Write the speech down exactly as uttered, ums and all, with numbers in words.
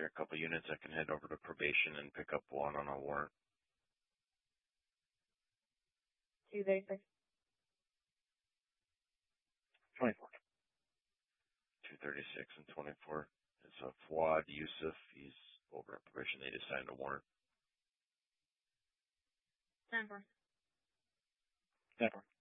there are a couple units that can head over to probation and pick up one on a warrant. two thirty-six. twenty-four. two thirty-six and twenty-four. It's a Fuad Yusuf. He's over at probation. They just signed a warrant. ten four. ten four.